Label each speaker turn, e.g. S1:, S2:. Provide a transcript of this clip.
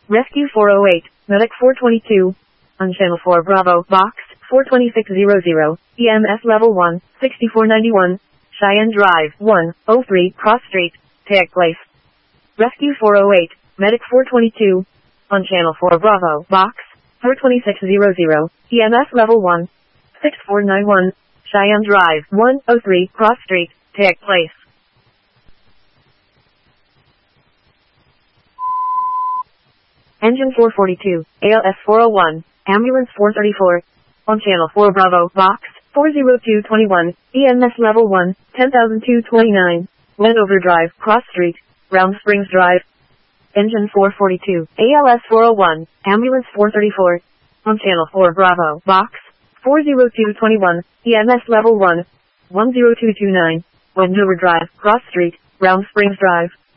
S1: Rescue 408, Medic 422. On Channel 4 Bravo, Box 42600, EMS Level 1, 6491, Cheyenne Drive, 103, Cross Street, take place. Rescue 408, Medic 422. On Channel 4 Bravo, Box 42600, EMS Level 1, 6491, Cheyenne Drive, 103, Cross Street, take place. Engine 442, ALS 401, Ambulance 434. On Channel 4 Bravo, Box 40221, EMS Level 1, 10229, Wendover Drive, Cross Street, Round Springs Drive. Engine 442, ALS 401, Ambulance 434. On Channel 4 Bravo, Box 40221, EMS Level 1, 10229, Wendover Drive, Cross Street, Round Springs Drive.